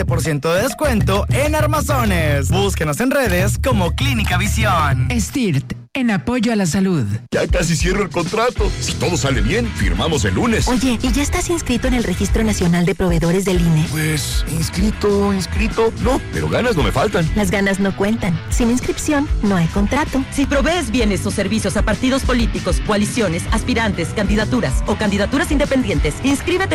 % de descuento en armazones. Búsquenos en redes como Clínica Visión. STIRT, en apoyo a la salud. Ya casi cierro el contrato. Si todo sale bien, firmamos el lunes. Oye, ¿y ya estás inscrito en el Registro Nacional de Proveedores del INE? Pues, inscrito, no, pero ganas no me faltan. Las ganas no cuentan. Sin inscripción, no hay contrato. Si provees bienes o servicios a partidos políticos, coaliciones, aspirantes, candidaturas o candidaturas independientes, inscríbete